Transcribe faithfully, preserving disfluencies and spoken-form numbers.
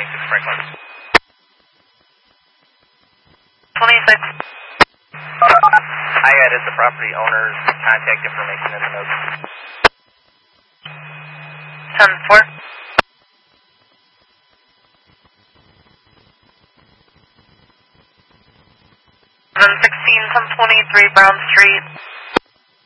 twenty-six Franklin. twenty-six. I added the property owner's contact information in the notes. ten four. seven sixteen, ten twenty-three Brown Street.